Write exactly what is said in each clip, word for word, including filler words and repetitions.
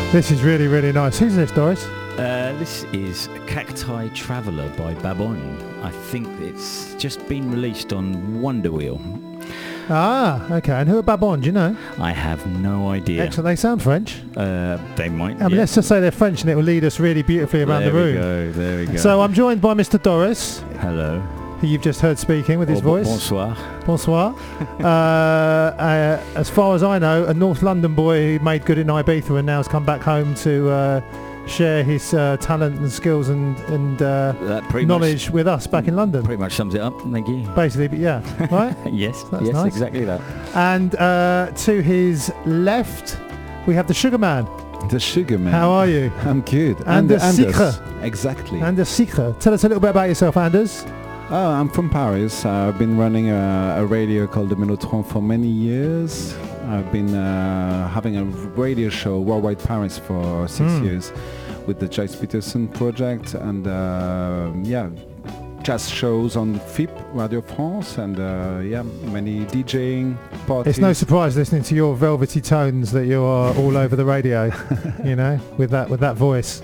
This is really, really nice. Who's this, Doris? Uh, this is Cacti Traveller by Babon. I think it's just been released on Wonder Wheel. Ah, okay. And who are Babon, do you know? I have no idea. Excellent. They sound French. Uh, they might. I mean, yeah. let's just say they're French and it will lead us really beautifully around there the room. There we go, there we go. So I'm joined by Mister Doris, hello, who you've just heard speaking with his oh, voice. Bonsoir. Bonsoir. uh, uh, as far as I know, a North London boy who made good in Ibiza and now has come back home to uh, share his uh, talent and skills and, and uh, That pretty knowledge much, with us back in London. Pretty much sums it up. Thank you. Basically, but yeah, right? yes, That's yes, nice. exactly that. And uh, to his left, we have the Sugar Man. The Sugar Man. How are you? I'm good. And, the Anders. Secret. Exactly. And the Secret. Tell us a little bit about yourself, Anders. Oh, I'm from Paris. Uh, I've been running a, a radio called the Melotron for many years. I've been uh, having a radio show, Worldwide Paris, for six Mm. years with the Joyce Peterson project, and uh, yeah, jazz shows on F I P, Radio France, and uh, yeah, many DJing parties. It's no surprise listening to your velvety tones that you are all over the radio, you know, with that with that voice.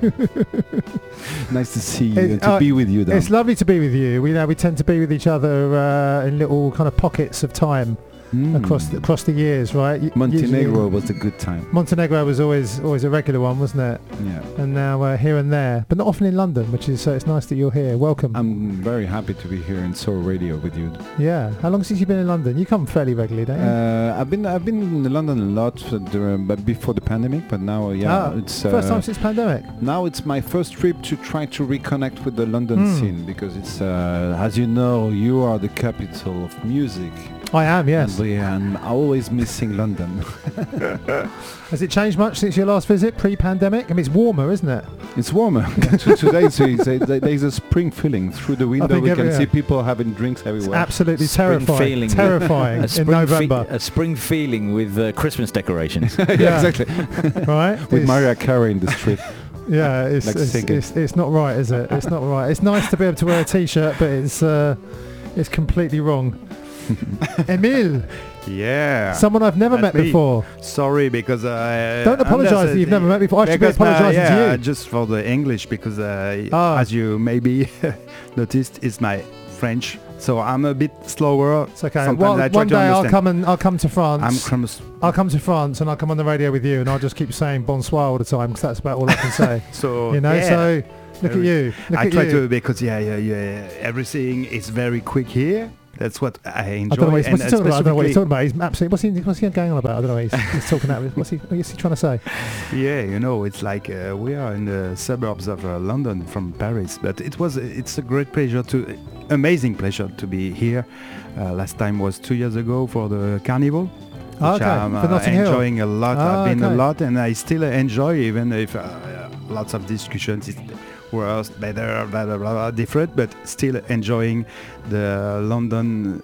Nice to see you It- and to uh, be with you, Dan. It's lovely to be with you. We know we tend to be with each other uh, in little kind of pockets of time Mm. across the, across the years, right? Y- Montenegro usually- was a good time. Montenegro was always always a regular one, wasn't it? Yeah. And now uh, here and there, but not often in London, which is so it's nice that you're here. Welcome. I'm very happy to be here in Soul Radio with you. yeah. How long since you've been in London? You come fairly regularly, don't you? Uh, I've been I've been in London a lot, uh, dur- but before the pandemic. But now, uh, yeah, Ah, it's uh, First time since pandemic. now it's my first trip to try to reconnect with the London Mm. scene, because it's uh, as you know, you are the capital of music. I am, yes. And we are always missing London. Has it changed much since your last visit, pre-pandemic? I mean, it's warmer, isn't it? It's warmer. Today it's, it's, uh, there's a spring feeling through the window. think We every- can yeah. see people having drinks It's everywhere. absolutely Spring terrifying. feeling. Terrifying A in spring, fe- November. a spring feeling with uh, Christmas decorations. yeah, Yeah. exactly. Right? With It's- Mariah Carey in the street. Yeah, it's, Like it's, singing. it's, it's not right, is it? It's not right. It's nice to be able to wear a t-shirt, but it's uh, it's completely wrong. Emile, Yeah. someone I've never That's met me. before. Sorry, because I... Don't apologise that you've never met me before. I should be Because, uh, apologising yeah, to you. just for the English, because uh, Ah. as you maybe noticed, it's my French, so I'm a bit slower. It's okay. Sometimes One, I try one to day I'll understand. come and I'll come to I'm France. from... I'll come to France and I'll come on the radio with you, and I'll just keep saying bonsoir all the time because that's about all I can say. So, You know. yeah. So look at Every- you. Look I at try you. to, because yeah, yeah, yeah, everything is very quick here. That's what I enjoy. I don't know what he's, and what's he talking about. I don't know what he's specifically- talking about. He's absolutely. What's he? What's he going on about? I don't know. He's, he's talking about. What's he? What's he trying to say? Yeah, you know, it's like uh, we are in the suburbs of uh, London from Paris, but it was it's a great pleasure to, amazing pleasure to be here. Uh, last time was two years ago for the carnival, which Ah, okay, I'm for uh, Notting Hill. enjoying a lot. Ah, I've been okay. a lot, and I still enjoy, even if uh, uh, lots of discussions. It's worse, better, blah, blah, blah, blah, different, but still enjoying the London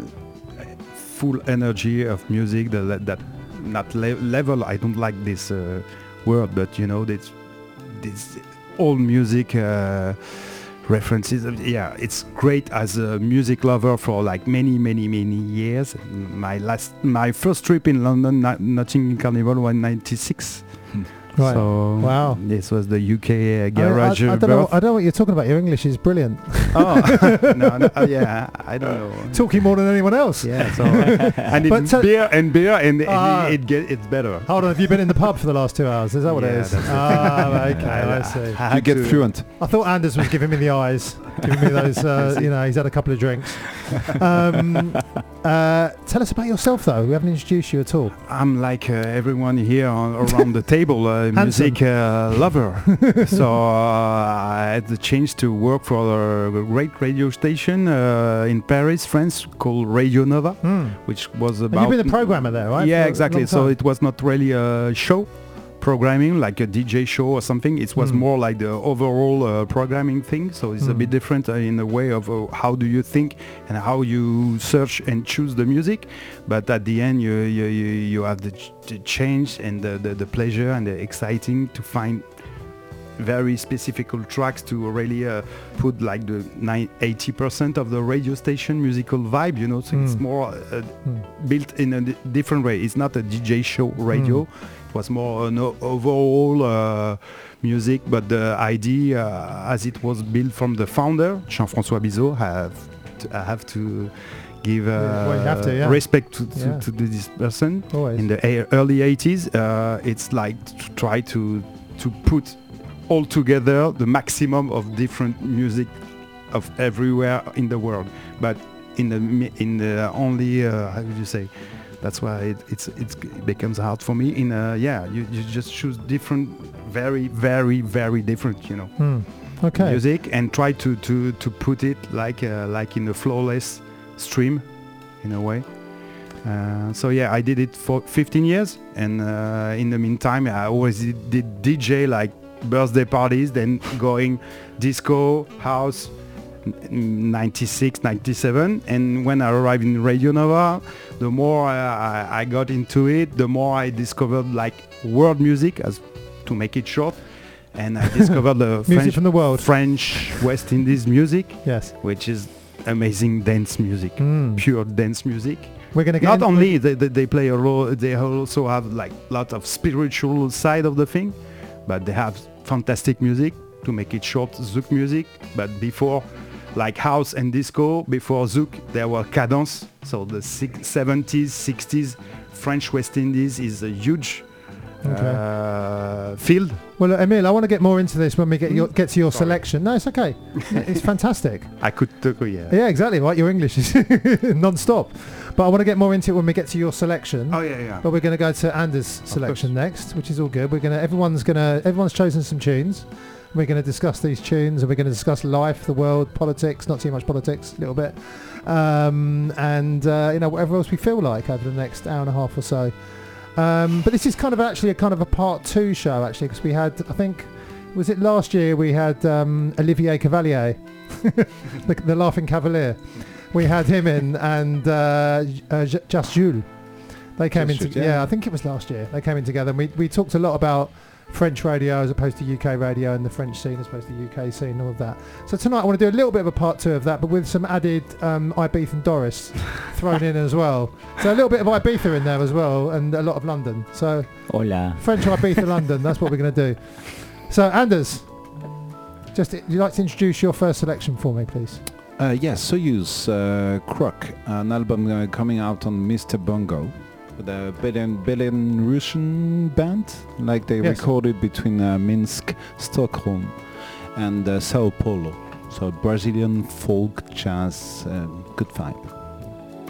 full energy of music. The, that not le- level. I don't like this uh, word, but you know, this this old music uh, references. Yeah, it's great as a music lover for like many, many, many years. My last, my first trip in London, not, Notting Carnival, was ninety-six. Right. So Wow. this was the U K uh, I, mean, I, garage. I uh, don't know. birth. I don't know what you're talking about. Your English is brilliant. Oh no, no, uh, yeah, I don't know. Talking more than anyone else. Yeah, so and But it's so- beer and beer, and, and Ah. it, it get it's better. Hold on. Have you been in the pub for the last two hours? Is that what it Yeah, is? that's it. Ah, okay. I I see. You had get to- fluent. I thought Anders was giving me the eyes, giving me those. Uh, you know, he's had a couple of drinks. Um, uh, tell us about yourself, though. We haven't introduced you at all. I'm like uh, everyone here on, around the table, uh, Handsome. music uh, lover. So uh, I had the chance to work for a great radio station uh, in Paris, France, called Radio Nova, Hmm. which was And about... you've been the programmer there, right? Yeah, for a exactly. long So time? it was not really a show programming, like a D J show or something. It was Mm. more like the overall uh, programming thing. So it's a Mm. bit different uh, in the way of uh, how do you think and how you search and choose the music. But at the end, you you, you, you have the, ch- the change and the, the, the pleasure and the exciting to find very specific tracks to really uh, put like the eighty percent of the radio station musical vibe, you know, so it's Mm. more uh, Mm. built in a d- different way. It's not a D J show radio. was more an o- overall uh, music, but the idea, uh, as it was built from the founder, Jean-François Bizot, have to, I have to give uh, Yeah, well, you have to, yeah. respect to, to, Yeah. to this person. Always. In the a- early eighties, uh, it's like to try to to put all together the maximum of different music of everywhere in the world, but in the mi- in the only uh, how would you say? That's why it, it's, it's it becomes hard for me. In uh, yeah, you, you just choose different, very very very different, you know, Hmm. Okay. music, and try to to to put it like uh, like in a flawless stream, in a way. Uh, so yeah, I did it for fifteen years, and uh, in the meantime, I always did, did D J, like birthday parties, then going disco, house, n- ninety-six, ninety-seven, and when I arrived in Radio Nova, the more I, I, I got into it, the more I discovered like world music, as to make it short, and I discovered the Music French, from the world. French West Indies music, Yes. which is amazing dance music, Mm. pure dance music. We're going to get Not in- only they, they, they play a role, they also have like lot of spiritual side of the thing, but they have fantastic music. To make it short, Zouk music. But before, like house and disco, before Zouk, there were cadence. So the six, seventies, sixties, French West Indies is a huge Okay. uh, field. Well, uh, Emile, I want to get more into this when we get your, get to your Sorry. selection. No, it's okay. It's fantastic. I could talk, yeah. Yeah, exactly right. Your English is non-stop. But I want to get more into it when we get to your selection. Oh yeah, yeah. But we're going to go to Anders' selection next, which is all good. We're going to everyone's going to everyone's chosen some tunes. We're going to discuss these tunes, and we're going to discuss life, the world, politics. Not too much politics, a little bit, um, and uh, you know whatever else we feel like over the next hour and a half or so. Um, but this is kind of actually a kind of a part two show actually, because we had, I think, was it last year we had um, Olivier Cavalier, the, the Laughing Cavalier. We had him in, and uh, uh, J- Just Jules. They came Just in. Jules, To, yeah. yeah. I think it was last year. They came in together, and we we talked a lot about French radio as opposed to U K radio, and the French scene as opposed to the U K scene, and all of that. So tonight I want to do a little bit of a part two of that, but with some added um, Ibiza and Doris thrown in as well. So a little bit of Ibiza in there as well, and a lot of London. So Hola. French Ibiza London, that's what we're going to do. So Anders, just would you like to introduce your first selection for me, please? Uh, yes, Soyuz uh, Kruk, an album uh, coming out on Mister Bongo, with a Belen- Belarusian band, like they Yes. recorded between uh, Minsk, Stockholm, and uh, Sao Paulo. So Brazilian folk jazz, uh, good vibe.